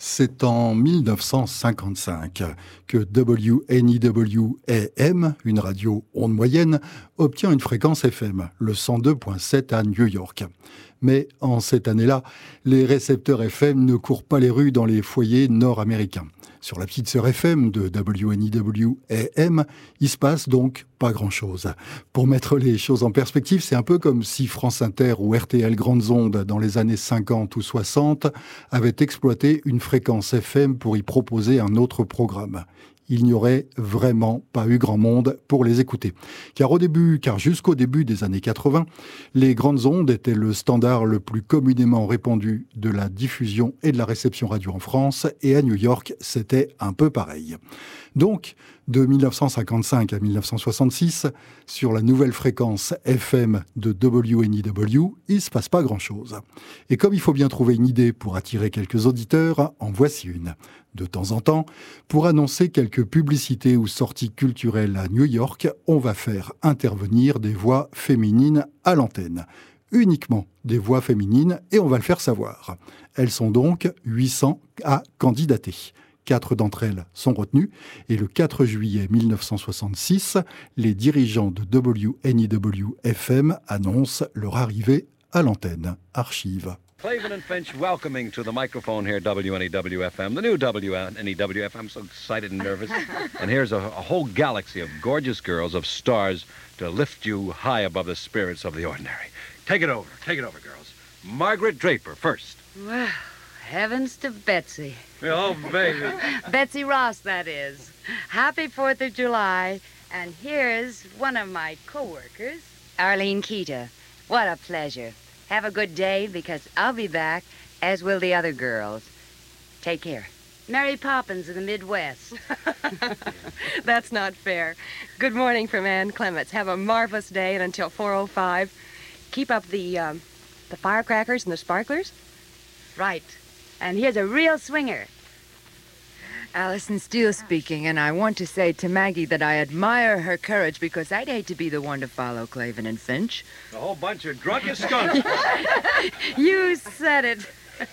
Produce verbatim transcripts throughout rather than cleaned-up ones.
C'est en mille neuf cent cinquante-cinq que W N E W A M, une radio onde moyenne, obtient une fréquence F M, le cent deux virgule sept à New York. Mais en cette année-là, les récepteurs F M ne courent pas les rues dans les foyers nord-américains. Sur la petite sœur F M de W N E W A M, il se passe donc pas grand-chose. Pour mettre les choses en perspective, c'est un peu comme si France Inter ou R T L Grandes Ondes, dans les années cinquante ou soixante, avaient exploité une fréquence F M pour y proposer un autre programme. Il n'y aurait vraiment pas eu grand monde pour les écouter. Car au début, car jusqu'au début des années quatre-vingts, les grandes ondes étaient le standard le plus communément répandu de la diffusion et de la réception radio en France, et à New York, c'était un peu pareil. Donc, de mille neuf cent cinquante-cinq à mille neuf cent soixante-six, sur la nouvelle fréquence F M de W N E W, il ne se passe pas grand-chose. Et comme il faut bien trouver une idée pour attirer quelques auditeurs, en voici une. De temps en temps, pour annoncer quelques publicités ou sorties culturelles à New York, on va faire intervenir des voix féminines à l'antenne. Uniquement des voix féminines, et on va le faire savoir. Elles sont donc huit cents à candidater. Quatre d'entre elles sont retenues, et le quatre juillet mille neuf cent soixante-six, les dirigeants de W N E W F M annoncent leur arrivée à l'antenne. Archive. Clavin and Finch welcoming to the microphone here, W N E W F M, the new W N E W F M. I'm so excited and nervous. And here's a, a whole galaxy of gorgeous girls, of stars, to lift you high above the spirits of the ordinary. Take it over, take it over, girls. Margaret Draper first. Well, heavens to Betsy. Oh, baby. Betsy Ross, that is. Happy fourth of July. And here's one of my co-workers, Arlene Keita. What a pleasure. Have a good day, because I'll be back, as will the other girls. Take care. Mary Poppins of the Midwest. That's not fair. Good morning from Ann Clements. Have a marvelous day, and until four oh five, keep up the, um, the firecrackers and the sparklers. Right. And here's a real swinger. Alison Steele speaking, and I want to say to Maggie that I admire her courage, because I'd hate to be the one to follow Clavin and Finch. A whole bunch of drunk as skunks. You said it.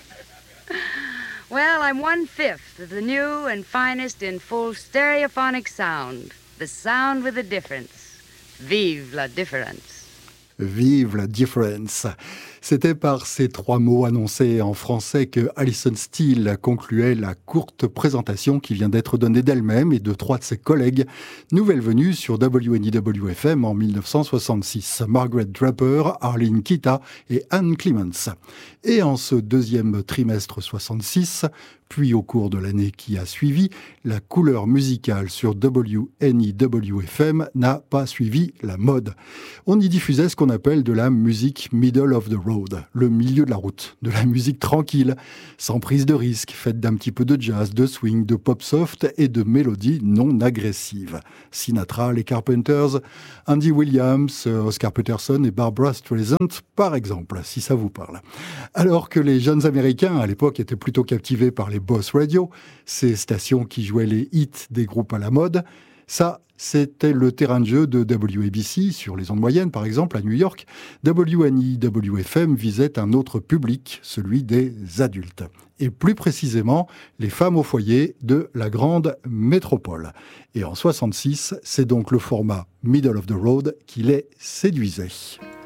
Well, I'm one-fifth of the new and finest in full stereophonic sound. The sound with a difference. Vive la différence. Vive la difference. C'était par ces trois mots annoncés en français que Alison Steele concluait la courte présentation qui vient d'être donnée d'elle-même et de trois de ses collègues, nouvelles venues sur W N E W F M en mille neuf cent soixante-six, Margaret Draper, Arlene Keita et Ann Clements. Et en ce deuxième trimestre soixante-six, puis au cours de l'année qui a suivi, la couleur musicale sur W N E W F M n'a pas suivi la mode. On y diffusait ce qu'on appelle de la musique middle of the road, le milieu de la route, de la musique tranquille, sans prise de risque, faite d'un petit peu de jazz, de swing, de pop soft et de mélodies non agressives. Sinatra, les Carpenters, Andy Williams, Oscar Peterson et Barbra Streisand, par exemple, si ça vous parle. Alors que les jeunes Américains, à l'époque, étaient plutôt captivés par les Boss Radio, ces stations qui jouaient les hits des groupes à la mode, ça, c'était le terrain de jeu de W A B C, sur les ondes moyennes par exemple, à New York. W N E W F M visait un autre public, celui des adultes. Et plus précisément, les femmes au foyer de la grande métropole. Et en soixante-six, c'est donc le format Middle of the Road qui les séduisait.